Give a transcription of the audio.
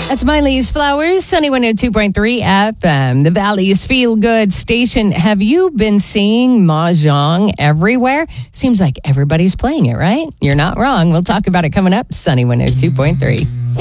That's Miley's Flowers, Sunny 102.3 FM, the Valley's feel-good station. Have you been seeing Mahjong everywhere? Seems like everybody's playing it, right? You're not wrong. We'll talk about it coming up, Sunny 102.3.